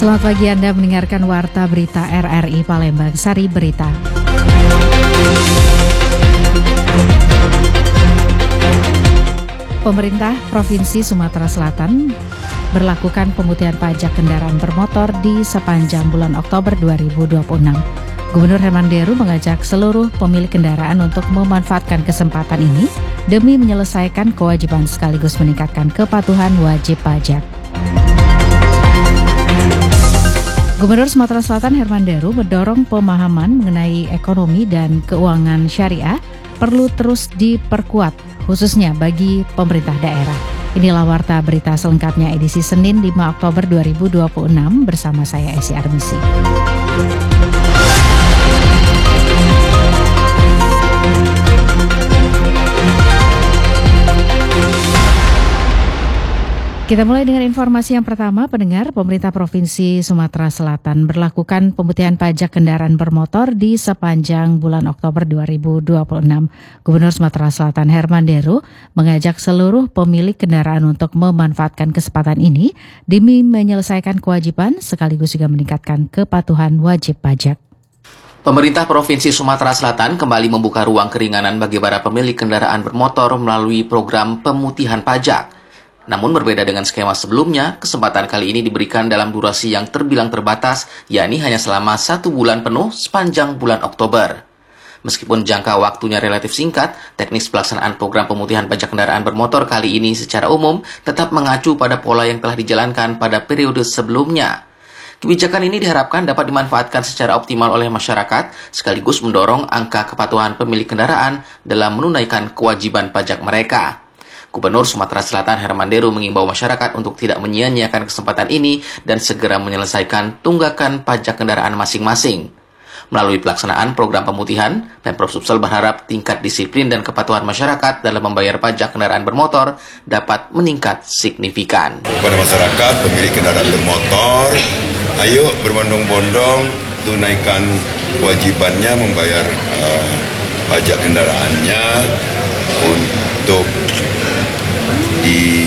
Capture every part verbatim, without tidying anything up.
Selamat pagi, Anda mendengarkan Warta Berita R R I Palembang, Sari Berita. Pemerintah Provinsi Sumatera Selatan berlakukan pemutihan pajak kendaraan bermotor di sepanjang bulan Oktober dua ribu dua puluh enam. Gubernur Herman Deru mengajak seluruh pemilik kendaraan untuk memanfaatkan kesempatan ini demi menyelesaikan kewajiban sekaligus meningkatkan kepatuhan wajib pajak. Gubernur Sumatera Selatan Herman Deru mendorong pemahaman mengenai ekonomi dan keuangan syariah perlu terus diperkuat, khususnya bagi pemerintah daerah. Inilah Warta Berita selengkapnya edisi Senin lima Oktober dua ribu dua puluh enam bersama saya Esi Armisi. Kita mulai dengan informasi yang pertama, pendengar. Pemerintah Provinsi Sumatera Selatan berlakukan pemutihan pajak kendaraan bermotor di sepanjang bulan Oktober dua ribu dua puluh enam. Gubernur Sumatera Selatan Herman Deru mengajak seluruh pemilik kendaraan untuk memanfaatkan kesempatan ini demi menyelesaikan kewajiban sekaligus juga meningkatkan kepatuhan wajib pajak. Pemerintah Provinsi Sumatera Selatan kembali membuka ruang keringanan bagi para pemilik kendaraan bermotor melalui program pemutihan pajak. Namun berbeda dengan skema sebelumnya, kesempatan kali ini diberikan dalam durasi yang terbilang terbatas, yakni hanya selama satu bulan penuh sepanjang bulan Oktober. Meskipun jangka waktunya relatif singkat, teknis pelaksanaan program pemutihan pajak kendaraan bermotor kali ini secara umum tetap mengacu pada pola yang telah dijalankan pada periode sebelumnya. Kebijakan ini diharapkan dapat dimanfaatkan secara optimal oleh masyarakat, sekaligus mendorong angka kepatuhan pemilik kendaraan dalam menunaikan kewajiban pajak mereka. Gubernur Sumatera Selatan Herman Deru mengimbau masyarakat untuk tidak menyia-nyiakan kesempatan ini dan segera menyelesaikan tunggakan pajak kendaraan masing-masing. Melalui pelaksanaan program pemutihan, Pemprov Sumsel berharap tingkat disiplin dan kepatuhan masyarakat dalam membayar pajak kendaraan bermotor dapat meningkat signifikan. Kepada masyarakat pemilik kendaraan bermotor, ayo berbondong-bondong tunaikan kewajibannya membayar uh, pajak kendaraannya untuk di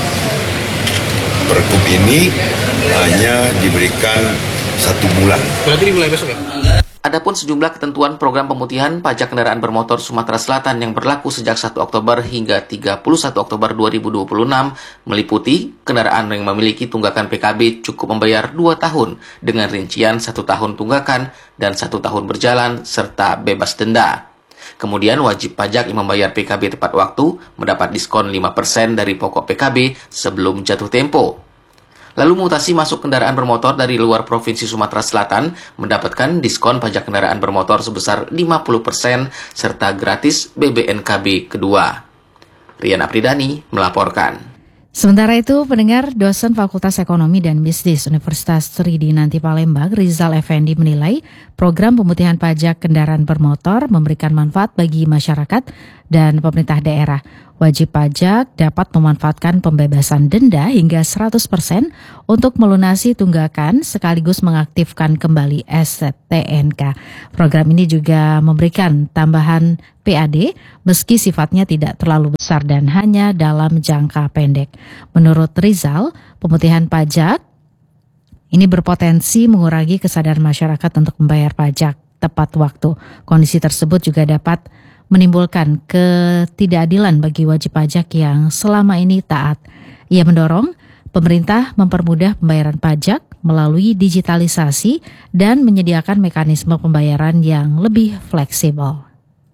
Pergub ini hanya diberikan satu bulan. Berarti dimulai besok ya? Adapun sejumlah ketentuan program pemutihan pajak kendaraan bermotor Sumatera Selatan yang berlaku sejak satu Oktober hingga tiga puluh satu Oktober dua ribu dua puluh enam meliputi kendaraan yang memiliki tunggakan P K B cukup membayar dua tahun dengan rincian satu tahun tunggakan dan satu tahun berjalan serta bebas denda. Kemudian wajib pajak yang membayar P K B tepat waktu mendapat diskon lima persen dari pokok P K B sebelum jatuh tempo. Lalu mutasi masuk kendaraan bermotor dari luar Provinsi Sumatera Selatan mendapatkan diskon pajak kendaraan bermotor sebesar lima puluh persen serta gratis B B N K B kedua. Rian Apridani melaporkan. Sementara itu, pendengar, dosen Fakultas Ekonomi dan Bisnis Universitas Tridinanti Palembang, Rizal Effendi menilai program pemutihan pajak kendaraan bermotor memberikan manfaat bagi masyarakat dan pemerintah daerah. Wajib pajak dapat memanfaatkan pembebasan denda hingga seratus persen untuk melunasi tunggakan sekaligus mengaktifkan kembali S T N K. Program ini juga memberikan tambahan P A D meski sifatnya tidak terlalu besar dan hanya dalam jangka pendek. Menurut Rizal, pemutihan pajak ini berpotensi mengurangi kesadaran masyarakat untuk membayar pajak tepat waktu. Kondisi tersebut juga dapat menimbulkan ketidakadilan bagi wajib pajak yang selama ini taat. Ia mendorong pemerintah mempermudah pembayaran pajak melalui digitalisasi dan menyediakan mekanisme pembayaran yang lebih fleksibel.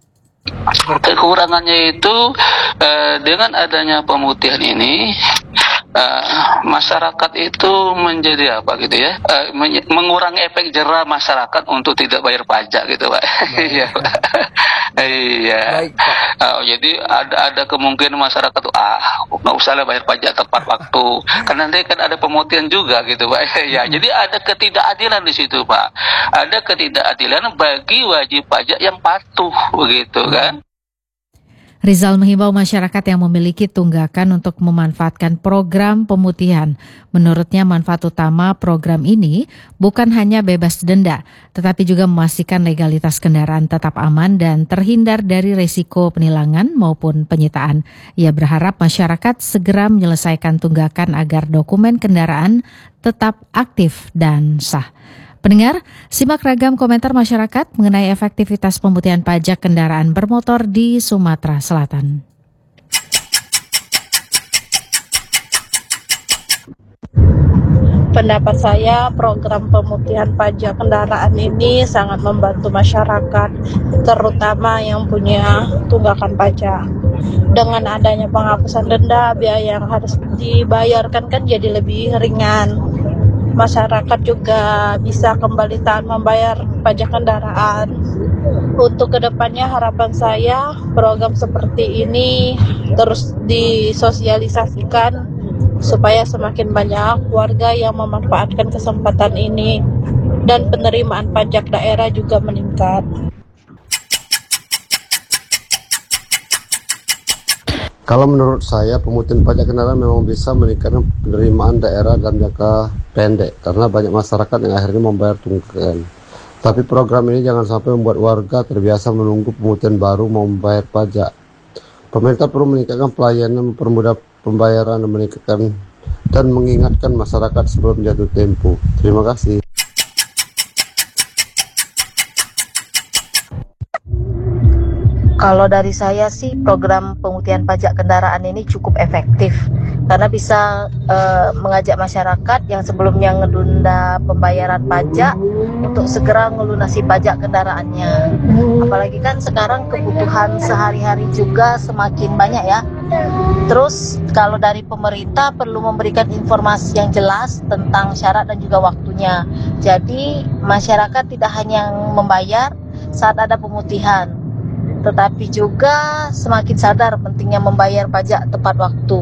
Kekurangannya itu eh, dengan adanya pemutihan ini uh, masyarakat itu menjadi apa gitu ya, uh, men- mengurangi efek jera masyarakat untuk tidak bayar pajak gitu Pak. Iya Pak. Iya. Uh, jadi ada ada kemungkinan masyarakat tuh ah nggak usah lah bayar pajak tepat waktu. Karena nanti kan ada pemutihan juga gitu Pak. Ya, jadi ada ketidakadilan di situ Pak. Ada ketidakadilan bagi wajib pajak yang patuh begitu kan. Rizal menghimbau masyarakat yang memiliki tunggakan untuk memanfaatkan program pemutihan. Menurutnya manfaat utama program ini bukan hanya bebas denda, tetapi juga memastikan legalitas kendaraan tetap aman dan terhindar dari risiko penilangan maupun penyitaan. Ia berharap masyarakat segera menyelesaikan tunggakan agar dokumen kendaraan tetap aktif dan sah. Pendengar, simak ragam komentar masyarakat mengenai efektivitas pemutihan pajak kendaraan bermotor di Sumatera Selatan. Pendapat saya, program pemutihan pajak kendaraan ini sangat membantu masyarakat, terutama yang punya tunggakan pajak. Dengan adanya penghapusan denda, biaya yang harus dibayarkan kan jadi lebih ringan. Masyarakat juga bisa kembali taat membayar pajak kendaraan. Untuk kedepannya harapan saya program seperti ini terus disosialisasikan supaya semakin banyak warga yang memanfaatkan kesempatan ini dan penerimaan pajak daerah juga meningkat. Kalau menurut saya, pemutihan pajak kendaraan memang bisa meningkatkan penerimaan daerah dalam jangka pendek karena banyak masyarakat yang akhirnya membayar tunggakan. Tapi program ini jangan sampai membuat warga terbiasa menunggu pemutihan baru mau membayar pajak. Pemerintah perlu meningkatkan pelayanan, mempermudah pembayaran, dan meningkatkan dan mengingatkan masyarakat sebelum jatuh tempo. Terima kasih. Kalau dari saya sih program pemutihan pajak kendaraan ini cukup efektif karena bisa uh, mengajak masyarakat yang sebelumnya menunda pembayaran pajak untuk segera melunasi pajak kendaraannya. Apalagi kan sekarang kebutuhan sehari-hari juga semakin banyak ya. Terus kalau dari pemerintah perlu memberikan informasi yang jelas tentang syarat dan juga waktunya. Jadi masyarakat tidak hanya membayar saat ada pemutihan, tetapi juga semakin sadar pentingnya membayar pajak tepat waktu.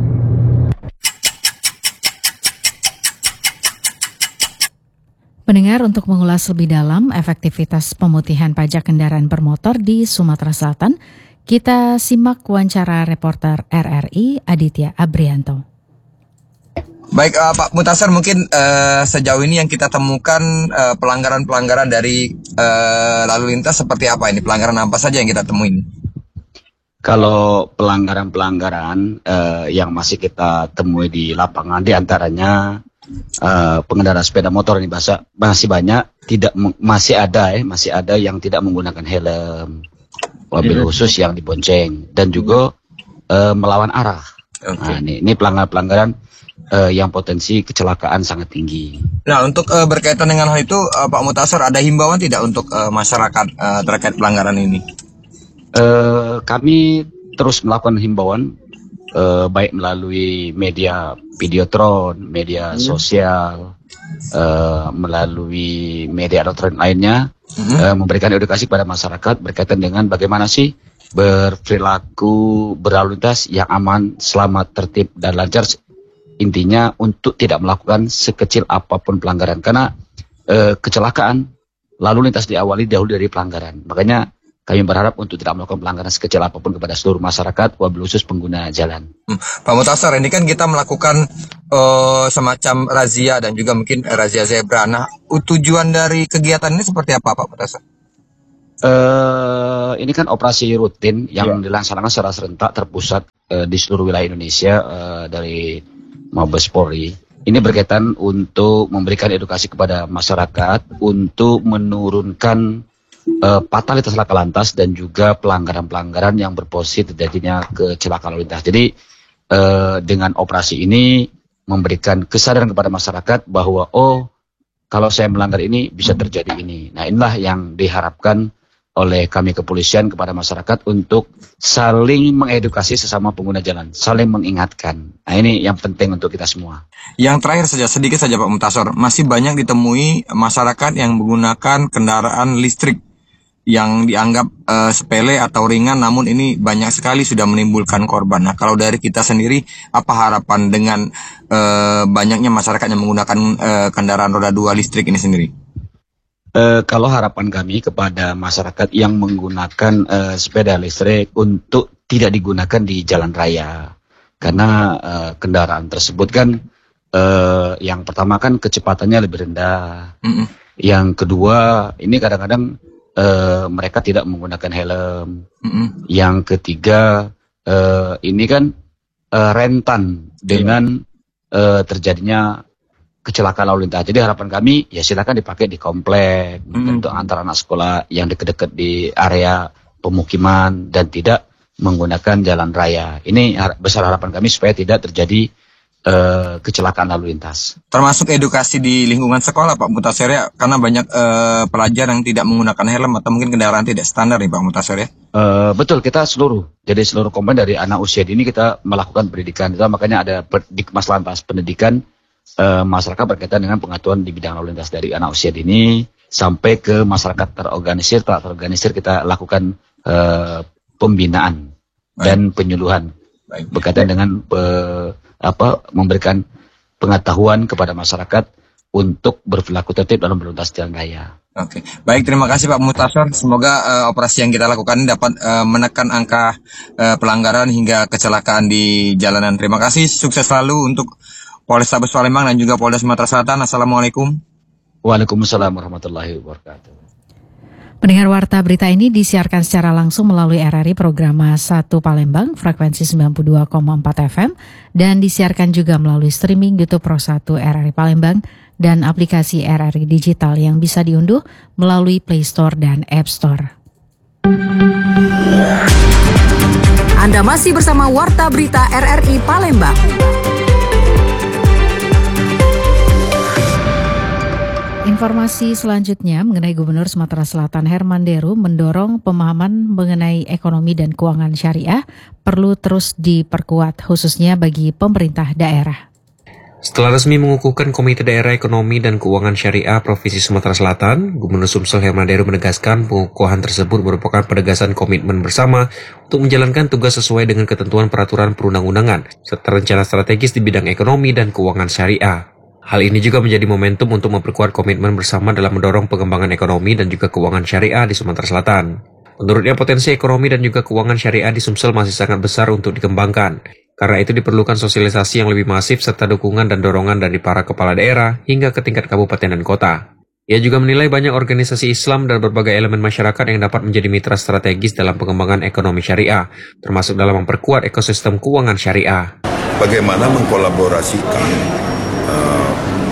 Pendengar, untuk mengulas lebih dalam efektivitas pemutihan pajak kendaraan bermotor di Sumatera Selatan, kita simak wawancara reporter R R I Aditya Abrianto. Baik, uh, Pak Mutasar, mungkin uh, sejauh ini yang kita temukan uh, pelanggaran-pelanggaran dari uh, lalu lintas seperti apa ini? Pelanggaran apa saja yang kita temuin? Kalau pelanggaran-pelanggaran uh, yang masih kita temui di lapangan, diantaranya uh, pengendara sepeda motor ini bahasa, masih banyak, tidak masih ada ya, masih ada yang tidak menggunakan helm, mobil khusus yang dibonceng, dan juga uh, melawan arah. Okay. Nah, ini, ini pelanggaran-pelanggaran Uh, yang potensi kecelakaan sangat tinggi. Nah, untuk uh, berkaitan dengan hal itu, uh, Pak Mutasar, ada himbauan tidak untuk uh, masyarakat uh, terkait pelanggaran ini? Uh, kami terus melakukan himbauan, uh, baik melalui media Videotron, media hmm. sosial, uh, melalui media elektronik lainnya, hmm. uh, memberikan edukasi kepada masyarakat berkaitan dengan bagaimana sih berperilaku berlalu lintas yang aman, selamat, tertib, dan lancar. Intinya untuk tidak melakukan sekecil apapun pelanggaran, karena e, kecelakaan lalu lintas diawali dahulu dari pelanggaran. Makanya kami berharap untuk tidak melakukan pelanggaran sekecil apapun kepada seluruh masyarakat, wabil khusus pengguna jalan. Hmm. Pak Mutasar, ini kan kita melakukan uh, semacam razia dan juga mungkin razia zebra. Nah, tujuan dari kegiatan ini seperti apa, Pak Mutasar? Uh, ini kan operasi rutin yang yeah. dilaksanakan secara serentak terpusat uh, di seluruh wilayah Indonesia uh, dari Mabes Polri. Ini berkaitan untuk memberikan edukasi kepada masyarakat untuk menurunkan uh, fatalitas laka lantas dan juga pelanggaran-pelanggaran yang berpotensi terjadinya kecelakaan lalu lintas. Jadi uh, dengan operasi ini memberikan kesadaran kepada masyarakat bahwa oh, kalau saya melanggar ini bisa terjadi ini. Nah, inilah yang diharapkan oleh kami kepolisian kepada masyarakat untuk saling mengedukasi sesama pengguna jalan, saling mengingatkan. Nah, ini yang penting untuk kita semua. Yang terakhir saja, sedikit saja Pak Mutasar, masih banyak ditemui masyarakat yang menggunakan kendaraan listrik yang dianggap uh, sepele atau ringan, namun ini banyak sekali sudah menimbulkan korban. Nah, kalau dari kita sendiri, apa harapan dengan uh, banyaknya masyarakat yang menggunakan uh, kendaraan roda dua listrik ini sendiri? Uh, kalau harapan kami kepada masyarakat yang menggunakan uh, sepeda listrik untuk tidak digunakan di jalan raya. Karena uh, kendaraan tersebut kan uh, yang pertama kan kecepatannya lebih rendah. Mm-hmm. Yang kedua ini kadang-kadang uh, mereka tidak menggunakan helm. Mm-hmm. Yang ketiga uh, ini kan uh, rentan dengan uh, terjadinya kecelakaan lalu lintas. Jadi harapan kami ya silakan dipakai di komplek mm-hmm. untuk antar anak sekolah yang dekat-dekat di area pemukiman dan tidak menggunakan jalan raya. Ini besar harapan kami supaya tidak terjadi uh, kecelakaan lalu lintas. Termasuk edukasi di lingkungan sekolah Pak Mutasir ya, karena banyak uh, pelajar yang tidak menggunakan helm atau mungkin kendaraan tidak standar nih Pak Mutasir ya. Uh, betul, kita seluruh, jadi seluruh komponen dari anak usia dini kita melakukan pendidikan. Itu makanya ada Dikmas Lantas pendidikan uh, masyarakat berkaitan dengan pengetahuan di bidang lalu lintas dari anak usia dini sampai ke masyarakat terorganisir, tak terorganisir kita lakukan uh, pembinaan Baik. dan penyuluhan Baik. berkaitan dengan uh, apa memberikan pengetahuan kepada masyarakat untuk berperilaku tertib dalam berlintas jalan raya. Oke, baik, terima kasih Pak Mutasir. Semoga uh, operasi yang kita lakukan dapat uh, menekan angka uh, pelanggaran hingga kecelakaan di jalanan. Terima kasih, sukses selalu untuk Polrestabes Palembang dan juga Polda Sumatera Selatan. Assalamualaikum. Waalaikumsalam warahmatullahi wabarakatuh. Pendengar Warta Berita ini disiarkan secara langsung melalui R R I Program satu Palembang, frekuensi sembilan puluh dua koma empat F M, dan disiarkan juga melalui streaming YouTube Pro satu R R I Palembang dan aplikasi R R I Digital yang bisa diunduh melalui Play Store dan App Store. Anda masih bersama Warta Berita R R I Palembang. Informasi selanjutnya mengenai Gubernur Sumatera Selatan Herman Deru mendorong pemahaman mengenai ekonomi dan keuangan syariah perlu terus diperkuat khususnya bagi pemerintah daerah. Setelah resmi mengukuhkan Komite Daerah Ekonomi dan Keuangan Syariah Provinsi Sumatera Selatan, Gubernur Sumsel Herman Deru menegaskan pengukuhan tersebut merupakan penegasan komitmen bersama untuk menjalankan tugas sesuai dengan ketentuan peraturan perundang-undangan serta rencana strategis di bidang ekonomi dan keuangan syariah. Hal ini juga menjadi momentum untuk memperkuat komitmen bersama dalam mendorong pengembangan ekonomi dan juga keuangan syariah di Sumatera Selatan. Menurutnya potensi ekonomi dan juga keuangan syariah di Sumsel masih sangat besar untuk dikembangkan. Karena itu diperlukan sosialisasi yang lebih masif serta dukungan dan dorongan dari para kepala daerah hingga ke tingkat kabupaten dan kota. Ia juga menilai banyak organisasi Islam dan berbagai elemen masyarakat yang dapat menjadi mitra strategis dalam pengembangan ekonomi syariah, termasuk dalam memperkuat ekosistem keuangan syariah. Bagaimana mengkolaborasikan uh,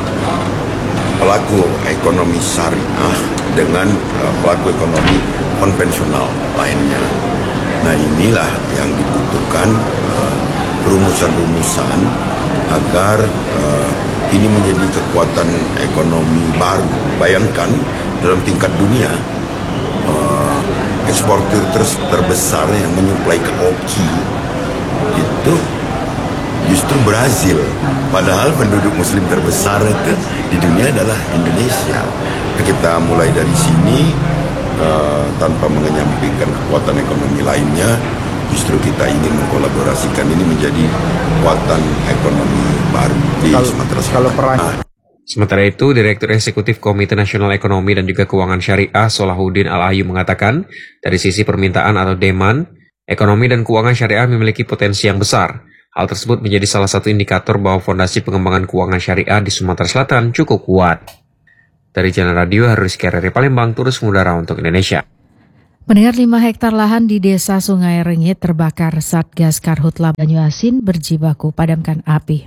pelaku ekonomi syariah dengan uh, pelaku ekonomi konvensional lainnya. Nah, inilah yang dibutuhkan uh, rumusan-rumusan agar uh, ini menjadi kekuatan ekonomi baru. Bayangkan dalam tingkat dunia uh, eksportir ter- terbesar yang menyuplai ke Oki itu justru Brazil, padahal penduduk muslim terbesar itu di dunia adalah Indonesia. Kita mulai dari sini uh, tanpa menyampingkan kekuatan ekonomi lainnya, justru kita ingin mengkolaborasikan ini menjadi kekuatan ekonomi baru di kalau, Sumatera Selatan. Sementara itu, Direktur Eksekutif Komite Nasional Ekonomi dan juga Keuangan Syariah Solahuddin Al-Ayu mengatakan, dari sisi permintaan atau demand, ekonomi dan keuangan syariah memiliki potensi yang besar. Hal tersebut menjadi salah satu indikator bahwa fondasi pengembangan keuangan syariah di Sumatera Selatan cukup kuat. Dari Channel Radio, Harus R R I Palembang, terus mengudara untuk Indonesia. Pendengar, lima hektar lahan di Desa Sungai Rengit terbakar Satgas Karhutla Banyuasin berjibaku padamkan api.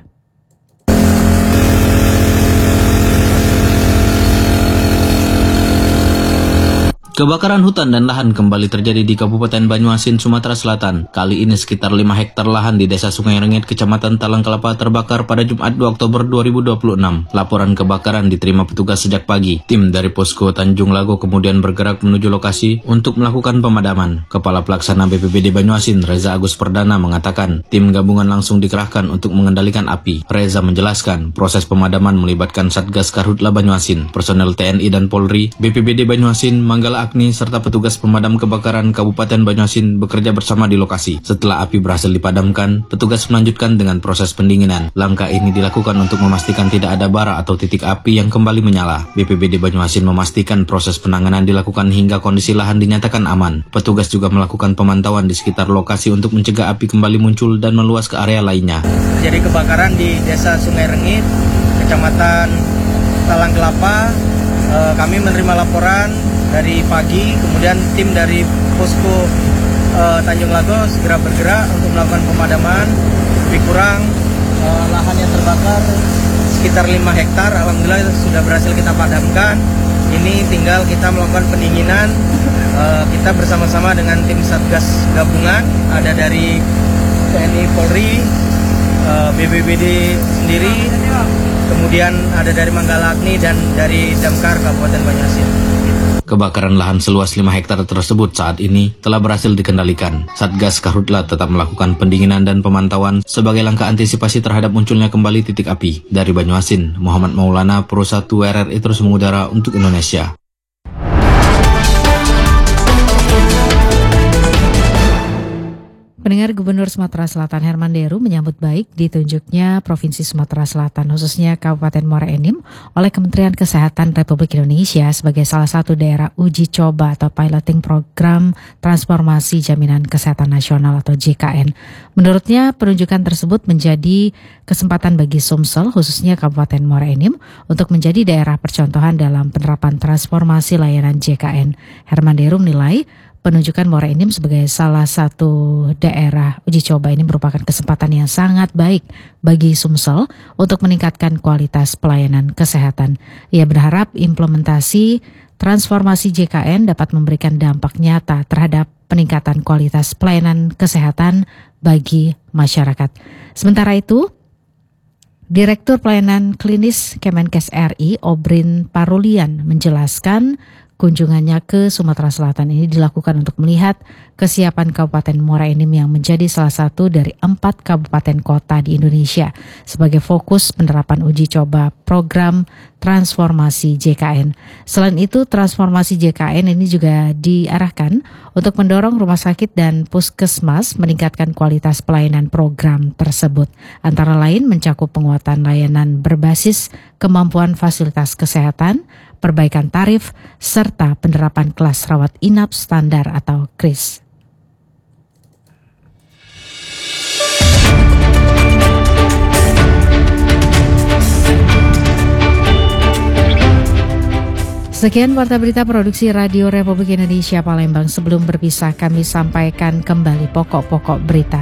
Kebakaran hutan dan lahan kembali terjadi di Kabupaten Banyuasin, Sumatera Selatan. Kali ini sekitar lima hektar lahan di Desa Sungai Rengit, Kecamatan Talang Kelapa terbakar pada Jumat dua Oktober dua ribu dua puluh enam. Laporan kebakaran diterima petugas sejak pagi. Tim dari Posko Tanjung Lago kemudian bergerak menuju lokasi untuk melakukan pemadaman. Kepala Pelaksana B P B D Banyuasin, Reza Agus Perdana, mengatakan tim gabungan langsung dikerahkan untuk mengendalikan api. Reza menjelaskan proses pemadaman melibatkan Satgas Karhutla Banyuasin, personel T N I dan Polri, B P B D Banyuasin, Manggala Agni serta petugas pemadam kebakaran Kabupaten Banyuasin bekerja bersama di lokasi. Setelah api berhasil dipadamkan, petugas melanjutkan dengan proses pendinginan. Langkah ini dilakukan untuk memastikan tidak ada bara atau titik api yang kembali menyala. B P B D Banyuasin memastikan proses penanganan dilakukan hingga kondisi lahan dinyatakan aman. Petugas juga melakukan pemantauan di sekitar lokasi untuk mencegah api kembali muncul dan meluas ke area lainnya. Jadi kebakaran di Desa Sungai Rengit, Kecamatan Talang Kelapa. E, kami menerima laporan dari pagi, kemudian tim dari posko e, Tanjung Lago segera bergerak untuk melakukan pemadaman. Lebih kurang e, lahan yang terbakar sekitar lima hektar, alhamdulillah sudah berhasil kita padamkan. Ini tinggal kita melakukan pendinginan. E, kita bersama-sama dengan tim Satgas Gabungan, ada dari T N I Polri, e, B P B D sendiri, kemudian ada dari Manggala Agni dan dari Damkar Kabupaten Banyuasin. Kebakaran lahan seluas lima hektar tersebut saat ini telah berhasil dikendalikan. Satgas Karhutla tetap melakukan pendinginan dan pemantauan sebagai langkah antisipasi terhadap munculnya kembali titik api. Dari Banyuasin, Muhammad Maulana, Pro satu R R I terus mengudara untuk Indonesia. Pendengar, Gubernur Sumatera Selatan Herman Deru menyambut baik ditunjuknya Provinsi Sumatera Selatan, khususnya Kabupaten Muara Enim, oleh Kementerian Kesehatan Republik Indonesia sebagai salah satu daerah uji coba atau piloting program transformasi jaminan kesehatan nasional atau J K N. Menurutnya, penunjukan tersebut menjadi kesempatan bagi Sumsel, khususnya Kabupaten Muara Enim, untuk menjadi daerah percontohan dalam penerapan transformasi layanan J K N. Herman Deru menilai penunjukan Muara Enim sebagai salah satu daerah uji coba ini merupakan kesempatan yang sangat baik bagi Sumsel untuk meningkatkan kualitas pelayanan kesehatan. Ia berharap implementasi transformasi J K N dapat memberikan dampak nyata terhadap peningkatan kualitas pelayanan kesehatan bagi masyarakat. Sementara itu, Direktur Pelayanan Klinis Kemenkes R I, Obrin Parulian, menjelaskan kunjungannya ke Sumatera Selatan ini dilakukan untuk melihat kesiapan Kabupaten Muara Enim yang menjadi salah satu dari empat kabupaten kota di Indonesia sebagai fokus penerapan uji coba program transformasi J K N. Selain itu, transformasi J K N ini juga diarahkan untuk mendorong rumah sakit dan puskesmas meningkatkan kualitas pelayanan program tersebut. Antara lain mencakup penguatan layanan berbasis kemampuan fasilitas kesehatan, perbaikan tarif, serta penerapan kelas rawat inap standar atau K R I S. Sekian Warta Berita Produksi Radio Republik Indonesia Palembang. Sebelum berpisah, kami sampaikan kembali pokok-pokok berita.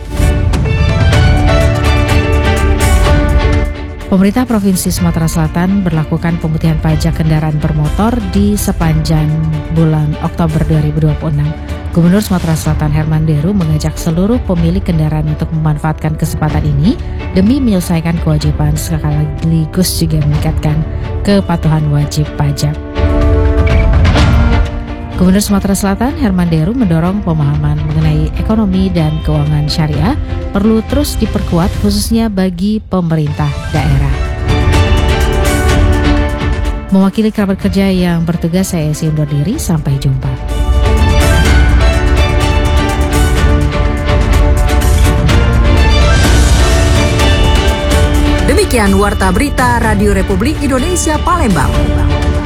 Pemerintah Provinsi Sumatera Selatan berlakukan pemutihan pajak kendaraan bermotor di sepanjang bulan Oktober dua ribu dua puluh enam. Gubernur Sumatera Selatan Herman Deru mengajak seluruh pemilik kendaraan untuk memanfaatkan kesempatan ini demi menyelesaikan kewajiban sekaligus juga meningkatkan kepatuhan wajib pajak. Gubernur Sumatera Selatan Herman Deru mendorong pemahaman mengenai ekonomi dan keuangan syariah perlu terus diperkuat khususnya bagi pemerintah daerah. Mewakili kerabat kerja yang bertugas, saya Esi undur diri, sampai jumpa. Demikian Warta Berita Radio Republik Indonesia Palembang.